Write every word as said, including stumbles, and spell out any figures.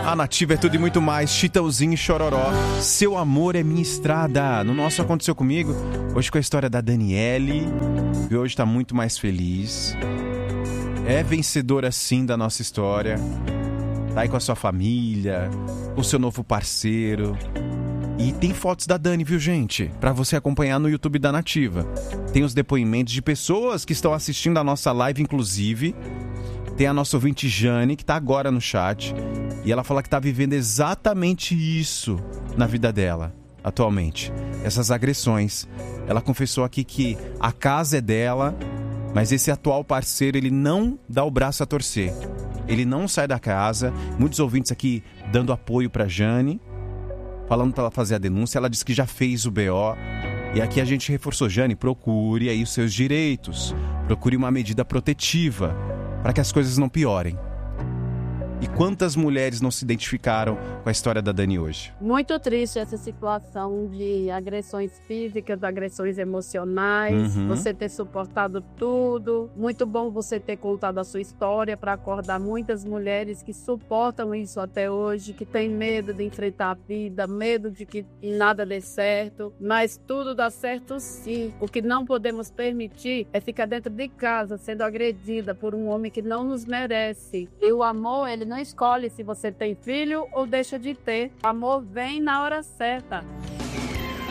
A Nativa é tudo e muito mais. Chitãozinho e Chororó. Seu amor é minha estrada. No nosso Aconteceu Comigo, hoje com a história da Daniele, que hoje tá muito mais feliz. É vencedora sim da nossa história. Tá aí com a sua família, com o seu novo parceiro. E tem fotos da Dani, viu, gente? Pra você acompanhar no YouTube da Nativa. Tem os depoimentos de pessoas que estão assistindo a nossa live, inclusive. Tem a nossa ouvinte Jane, que tá agora no chat. E ela fala que tá vivendo exatamente isso na vida dela, atualmente. Essas agressões. Ela confessou aqui que a casa é dela, mas esse atual parceiro, ele não dá o braço a torcer. Ele não sai da casa. Muitos ouvintes aqui dando apoio pra Jane, falando pra ela fazer a denúncia. Ela disse que já fez o B O. E aqui a gente reforçou, Jane, procure aí os seus direitos. Procure uma medida protetiva para que as coisas não piorem. E quantas mulheres não se identificaram com a história da Dani hoje? Muito triste essa situação de agressões físicas, agressões emocionais, Uhum. você ter suportado tudo. Muito bom você ter contado a sua história para acordar muitas mulheres que suportam isso até hoje, que têm medo de enfrentar a vida, medo de que nada dê certo. Mas tudo dá certo sim. O que não podemos permitir é ficar dentro de casa sendo agredida por um homem que não nos merece. E o amor, ele não escolhe se você tem filho ou deixa de ter. O amor vem na hora certa.